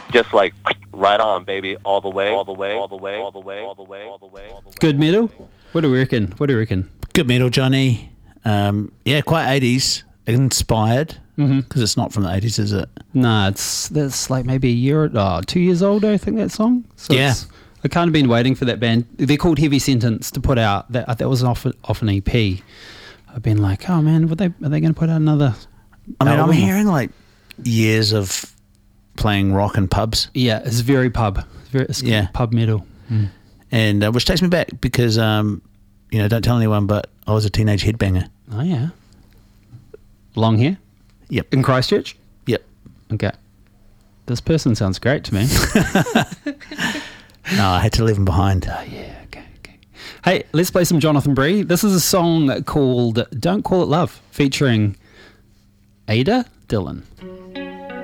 just like right on, baby, all the way, all the way, all the way, all the way, all the way, all the way. Good metal? What do we reckon? Good metal, Johnny. Yeah, quite 80s inspired, because it's not from the 80s, is it? Nah, that's like maybe 2 years older, I think, that song. So Yeah. I kind of been waiting for that band. They're called Heavy Sentence to put out. That was off an EP. I've been like, oh man, are they going to put out another I'm album? hearing like years of playing rock in pubs. Yeah, it's very pub. It's pub metal. And which takes me back because, don't tell anyone, but I was a teenage headbanger. Oh yeah. Long hair? Yep. In Christchurch? Yep. Okay. This person sounds great to me. No, I had to leave him behind. Oh, yeah, okay. Hey, let's play some Jonathan Bree. This is a song called Don't Call It Love, featuring Ada Dillon.